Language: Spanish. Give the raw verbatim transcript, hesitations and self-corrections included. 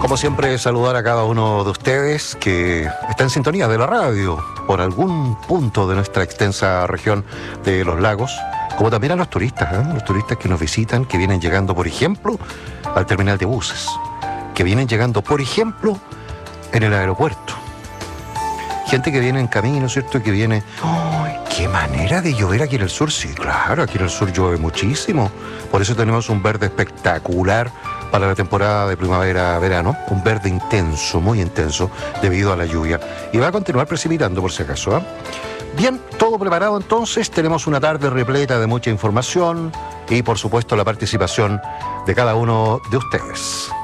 Como siempre, saludar a cada uno de ustedes que está en sintonía de la radio por algún punto de nuestra extensa región de los lagos, como también a los turistas, ¿eh? los turistas que nos visitan, que vienen llegando, por ejemplo, al terminal de buses, que vienen llegando, por ejemplo, en el aeropuerto. Gente que viene en camino, ¿cierto? Que viene... ¡Ay, qué manera de llover aquí en el sur! Sí, claro, aquí en el sur llueve muchísimo. Por eso tenemos un verde espectacular para la temporada de primavera-verano. Un verde intenso, muy intenso, debido a la lluvia. Y va a continuar precipitando, por si acaso, ¿eh? Bien, todo preparado entonces. Tenemos una tarde repleta de mucha información y, por supuesto, la participación de cada uno de ustedes.